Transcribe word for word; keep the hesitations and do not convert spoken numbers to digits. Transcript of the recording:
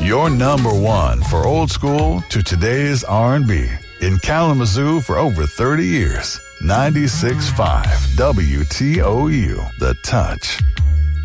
Your number one for old school to today's R and B. In Kalamazoo for over thirty years. ninety-six point five W T O U. The Touch.